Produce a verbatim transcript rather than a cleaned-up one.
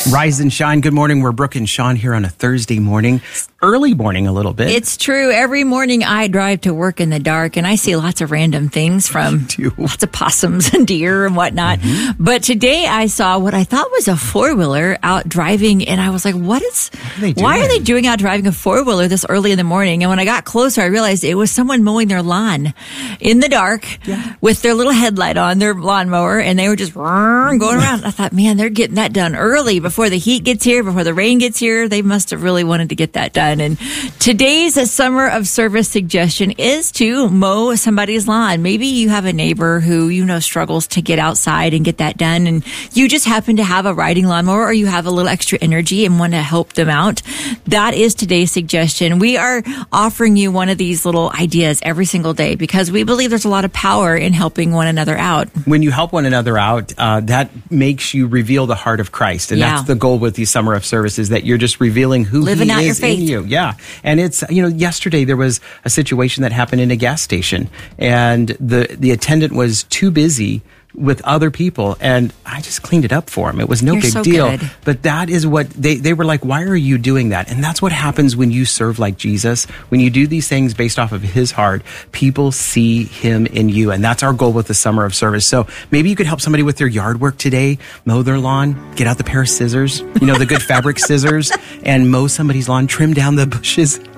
Rise and shine. Good morning. We're Brooke and Sean here on a Thursday morning. Early morning a little bit. It's true. Every morning I drive to work in the dark and I see lots of random things from lots of possums and deer and whatnot. Mm-hmm. But today I saw what I thought was a four-wheeler out driving, and I was like, what is, what are they doing? Why are they doing out driving a four-wheeler this early in the morning? And when I got closer, I realized it was someone mowing their lawn in the dark yeah. with their little headlight on, their lawnmower, and they were just going around. I thought, man, they're getting that done early before the heat gets here, before the rain gets here. They must have really wanted to get that done. And today's summer of service suggestion is to mow somebody's lawn. Maybe you have a neighbor who you know struggles to get outside and get that done, and you just happen to have a riding lawnmower, or you have a little extra energy and want to help them out. That is today's suggestion. We are offering you one of these little ideas every single day because we believe there's a lot of power in helping one another out. When you help one another out, uh, that makes you reveal the heart of Christ. And Yeah. that's the goal with these summer of services, that you're just revealing who Living he out your is faith. in you. Yeah. And it's, you know, yesterday there was a situation that happened in a gas station, and the, the attendant was too busy with other people, and I just cleaned it up for him. It was no You're big so deal. good. But that is what they, they were like, why are you doing that? And that's what happens when you serve like Jesus. When you do these things based off of his heart, people see him in you. And that's our goal with the summer of service. So maybe you could help somebody with their yard work today, mow their lawn, get out the pair of scissors, you know, the good fabric scissors, and mow somebody's lawn, trim down the bushes.